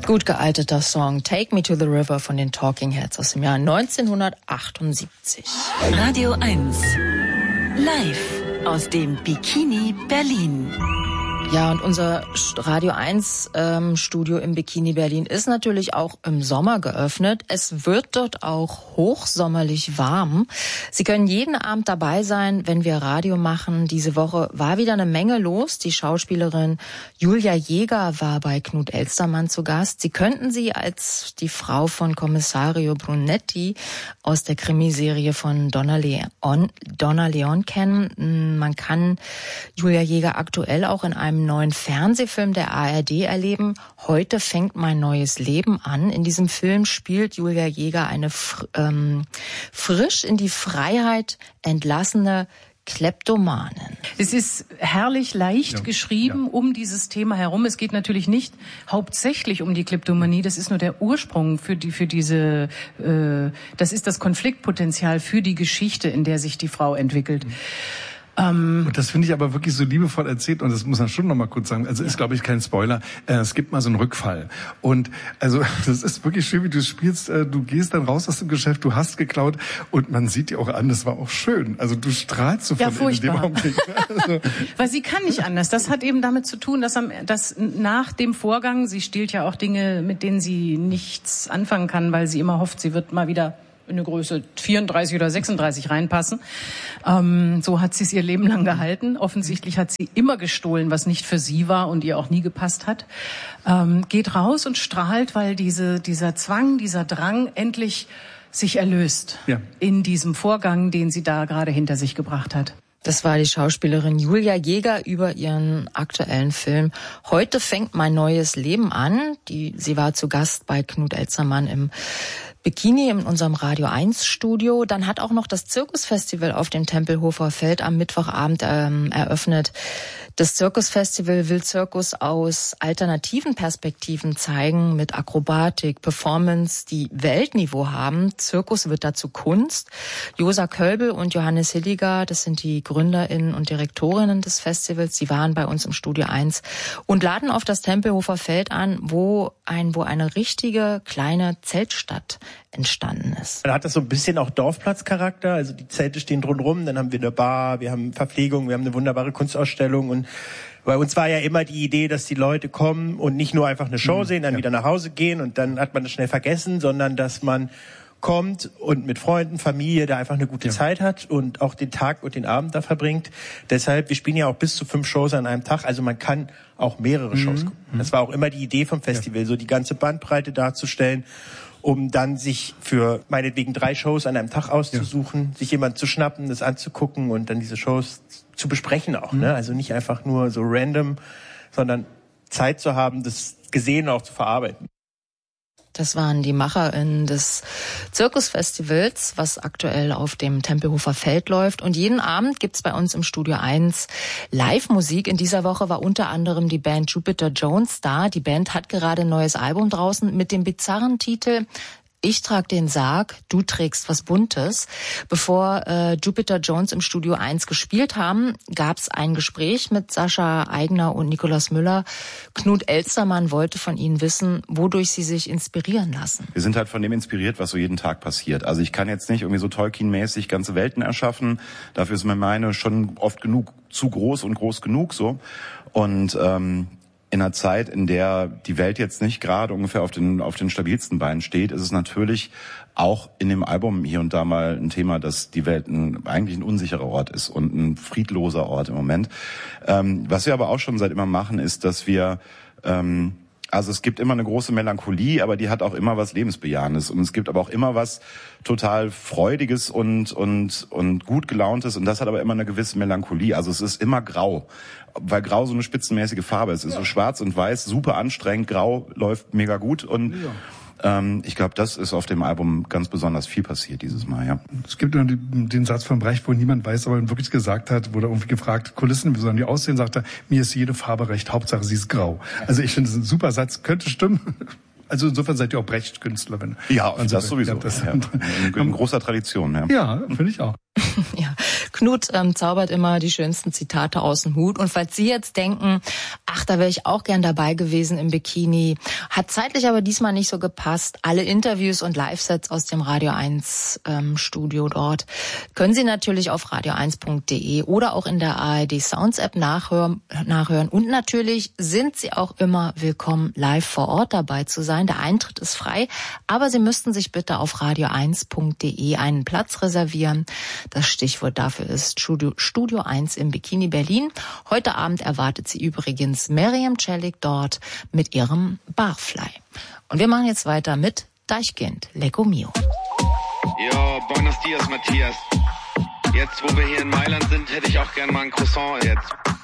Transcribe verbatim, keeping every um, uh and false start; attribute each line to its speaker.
Speaker 1: Gut gealteter Song Take Me to the River von den Talking Heads aus dem Jahr neunzehnhundertachtundsiebzig.
Speaker 2: Radio eins live aus dem Bikini Berlin.
Speaker 1: Ja, und unser Radio eins ähm, Studio im Bikini Berlin ist natürlich auch im Sommer geöffnet. Es wird dort auch hochsommerlich warm. Sie können jeden Abend dabei sein, wenn wir Radio machen. Diese Woche war wieder eine Menge los. Die Schauspielerin Julia Jäger war bei Knut Elstermann zu Gast. Sie könnten sie als die Frau von Kommissario Brunetti aus der Krimiserie von Donna Leon, Donna Leon kennen. Man kann Julia Jäger aktuell auch in einem neuen Fernsehfilm der A R D erleben. Heute fängt mein neues Leben an. In diesem Film spielt Julia Jäger eine fr- ähm, frisch in die Freiheit entlassene Kleptomanin.
Speaker 3: Es ist herrlich leicht
Speaker 4: ja,
Speaker 3: geschrieben
Speaker 4: ja.
Speaker 3: um dieses Thema herum. Es geht natürlich nicht hauptsächlich um die Kleptomanie. Das ist nur der Ursprung für die, für diese, äh, das ist das Konfliktpotenzial für die Geschichte, in der sich die Frau entwickelt. Mhm.
Speaker 4: Und das finde ich aber wirklich so liebevoll erzählt, und das muss man schon noch mal kurz sagen. Also ist, glaube ich, kein Spoiler. Es gibt mal so einen Rückfall. Und also das ist wirklich schön, wie du spielst. Du gehst dann raus aus dem Geschäft, du hast geklaut und man sieht dir auch an, das war auch schön. Also du strahlst so von
Speaker 3: ja,
Speaker 4: innen in dem Augenblick. Also.
Speaker 3: Weil sie kann nicht anders. Das hat eben damit zu tun, dass, am, dass nach dem Vorgang, sie stiehlt ja auch Dinge, mit denen sie nichts anfangen kann, weil sie immer hofft, sie wird mal wieder in eine Größe vierunddreißig oder sechsunddreißig reinpassen. Ähm, so hat sie es ihr Leben lang gehalten. Offensichtlich hat sie immer gestohlen, was nicht für sie war und ihr auch nie gepasst hat. Ähm, geht raus und strahlt, weil diese, dieser Zwang, dieser Drang endlich sich erlöst ja. in diesem Vorgang, den sie da gerade hinter sich gebracht hat.
Speaker 1: Das war die Schauspielerin Julia Jäger über ihren aktuellen Film Heute fängt mein neues Leben an. Die, sie war zu Gast bei Knut Elstermann im Bikini in unserem Radio eins Studio. Dann hat auch noch das Zirkusfestival auf dem Tempelhofer Feld am Mittwochabend ähm, eröffnet. Das Zirkusfestival will Zirkus aus alternativen Perspektiven zeigen, mit Akrobatik, Performance, die Weltniveau haben. Zirkus wird dazu Kunst. Josa Kölbel und Johannes Hilliger, das sind die GründerInnen und Direktorinnen des Festivals, die waren bei uns im Studio eins und laden auf das Tempelhofer Feld an, wo ein, wo eine richtige kleine Zeltstadt entstanden ist.
Speaker 5: Dann hat das so ein bisschen auch Dorfplatzcharakter, also die Zelte stehen drumherum, dann haben wir eine Bar, wir haben Verpflegung, wir haben eine wunderbare Kunstausstellung und bei uns war ja immer die Idee, dass die Leute kommen und nicht nur einfach eine Show sehen, dann ja. wieder nach Hause gehen und dann hat man das schnell vergessen, sondern dass man kommt und mit Freunden, Familie da einfach eine gute ja. Zeit hat und auch den Tag und den Abend da verbringt. Deshalb, wir spielen ja auch bis zu fünf Shows an einem Tag, also man kann auch mehrere mhm. Shows gucken. Das war auch immer die Idee vom Festival, ja. so die ganze Bandbreite darzustellen, um dann sich für meinetwegen drei Shows an einem Tag auszusuchen, ja. sich jemand zu schnappen, das anzugucken und dann diese Shows zu besprechen auch. Mhm. Ne? Also nicht einfach nur so random, sondern Zeit zu haben, das Gesehene auch zu verarbeiten.
Speaker 1: Das waren die MacherInnen des Zirkusfestivals, was aktuell auf dem Tempelhofer Feld läuft. Und jeden Abend gibt's bei uns im Studio eins Live-Musik. In dieser Woche war unter anderem die Band Jupiter Jones da. Die Band hat gerade ein neues Album draußen mit dem bizarren Titel Ich trag den Sarg, du trägst was Buntes. Bevor äh, Jupiter Jones im Studio eins gespielt haben, gab's ein Gespräch mit Sascha Aigner und Nikolaus Müller. Knut Elstermann wollte von ihnen wissen, wodurch sie sich inspirieren lassen.
Speaker 6: Wir sind halt von dem inspiriert, was so jeden Tag passiert. Also ich kann jetzt nicht irgendwie so Tolkien-mäßig ganze Welten erschaffen. Dafür ist mir meine schon oft genug zu groß und groß genug so. Und ähm, in einer Zeit, in der die Welt jetzt nicht gerade ungefähr auf den auf den stabilsten Beinen steht, ist es natürlich auch in dem Album hier und da mal ein Thema, dass die Welt ein, eigentlich ein unsicherer Ort ist und ein friedloser Ort im Moment. Ähm, was wir aber auch schon seit immer machen, ist, dass wir ähm, also es gibt immer eine große Melancholie, aber die hat auch immer was Lebensbejahendes und es gibt aber auch immer was total Freudiges und und und gut gelauntes und das hat aber immer eine gewisse Melancholie. Also es ist immer grau, weil grau so eine spitzenmäßige Farbe ist. Es ist ja. so schwarz und weiß, super anstrengend, grau läuft mega gut und ja. Ähm, ich glaube, das ist auf dem Album ganz besonders viel passiert dieses Mal, ja.
Speaker 4: Es gibt immer den Satz von Brecht, wo niemand weiß, aber er wirklich gesagt hat, wurde irgendwie gefragt, Kulissen, wie sollen die aussehen, sagt er, mir ist jede Farbe recht, Hauptsache sie ist grau. Also ich finde, das ist ein super Satz, könnte stimmen. Also insofern seid ihr auch Brecht-Künstlerin.
Speaker 6: Ja, und das sowieso. Ja, das ja. In, in großer Tradition, ja.
Speaker 4: Ja, finde ich auch.
Speaker 1: Ja, Knut ähm, zaubert immer die schönsten Zitate aus dem Hut. Und falls Sie jetzt denken, ach, da wäre ich auch gern dabei gewesen im Bikini, hat zeitlich aber diesmal nicht so gepasst. Alle Interviews und Live-Sets aus dem Radio eins ähm, Studio dort können Sie natürlich auf radio eins punkt de oder auch in der A R D Sounds App nachhören, nachhören. Und natürlich sind Sie auch immer willkommen, live vor Ort dabei zu sein. Der Eintritt ist frei, aber Sie müssten sich bitte auf radio eins punkt de einen Platz reservieren. Das Stichwort dafür ist Studio, Studio eins im Bikini Berlin. Heute Abend erwartet Sie übrigens Miriam Celik dort mit ihrem Barfly. Und wir machen jetzt weiter mit Deichkind, Lecco Mio.
Speaker 7: Jo, buenos dias, Matthias. Jetzt, wo wir hier in Mailand sind, hätte ich auch gern mal ein Croissant jetzt.